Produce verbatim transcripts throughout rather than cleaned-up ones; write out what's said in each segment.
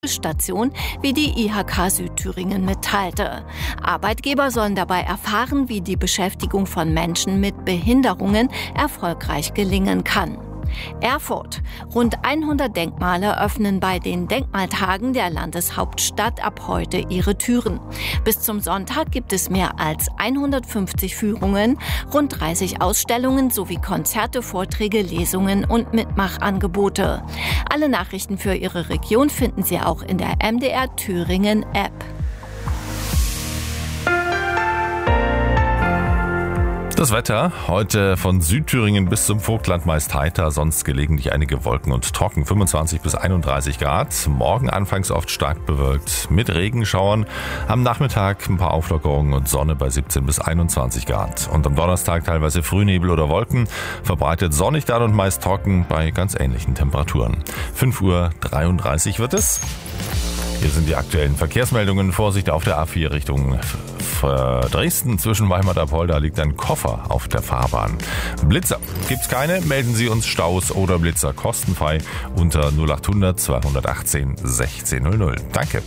Station, wie die I H K Südthüringen mitteilte. Arbeitgeber sollen dabei erfahren, wie die Beschäftigung von Menschen mit Behinderungen erfolgreich gelingen kann. Erfurt. Rund hundert Denkmale öffnen bei den Denkmaltagen der Landeshauptstadt ab heute ihre Türen. Bis zum Sonntag gibt es mehr als hundertfünfzig Führungen, rund dreißig Ausstellungen sowie Konzerte, Vorträge, Lesungen und Mitmachangebote. Alle Nachrichten für Ihre Region finden Sie auch in der M D R Thüringen App. Das Wetter heute von Südthüringen bis zum Vogtland meist heiter, sonst gelegentlich einige Wolken und trocken, fünfundzwanzig bis einunddreißig Grad. Morgen anfangs oft stark bewölkt mit Regenschauern. Am Nachmittag ein paar Auflockerungen und Sonne bei siebzehn bis einundzwanzig Grad. Und am Donnerstag teilweise Frühnebel oder Wolken, verbreitet sonnig dann und meist trocken bei ganz ähnlichen Temperaturen. fünf Uhr dreiunddreißig wird es. Hier sind die aktuellen Verkehrsmeldungen. Vorsicht auf der A vier Richtung Dresden. Zwischen Weimar-Dapolda liegt ein Koffer auf der Fahrbahn. Blitzer gibt's keine. Melden Sie uns Staus oder Blitzer kostenfrei unter null achthundert zweihundertachtzehn sechzehn null null. Danke.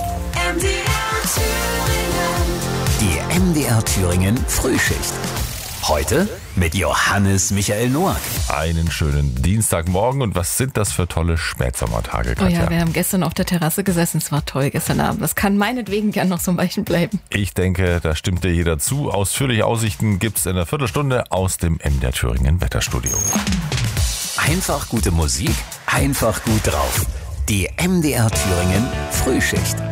Die M D R Thüringen Frühschicht. Heute mit Johannes Michael Noack. Einen schönen Dienstagmorgen. Und was sind das für tolle Spätsommertage, Katja? Oh ja, wir haben gestern auf der Terrasse gesessen. Es war toll gestern Abend. Das kann meinetwegen gern noch so ein Weichen bleiben. Ich denke, da stimmt dir jeder zu. Ausführliche Aussichten gibt's in einer Viertelstunde aus dem M D R Thüringen Wetterstudio. Einfach gute Musik, einfach gut drauf. Die M D R Thüringen Frühschicht.